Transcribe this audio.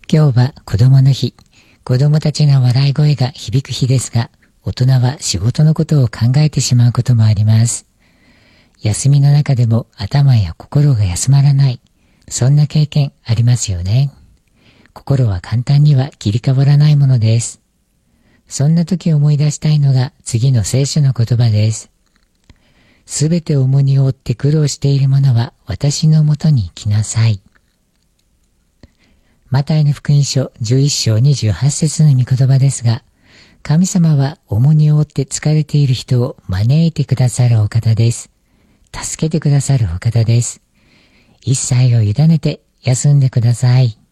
今日は子供の日。子供たちの笑い声が響く日ですが、大人は仕事のことを考えてしまうこともあります。休みの中でも頭や心が休まらない。そんな経験ありますよね。心は簡単には切り替わらないものです。そんな時思い出したいのが次の聖書の言葉です。すべて重荷を負って苦労している者は私のもとに来なさい。マタイの福音書11章28節の御言葉ですが、神様は重荷を負って疲れている人を招いてくださるお方です。助けてくださるお方です。一切を委ねて休んでください。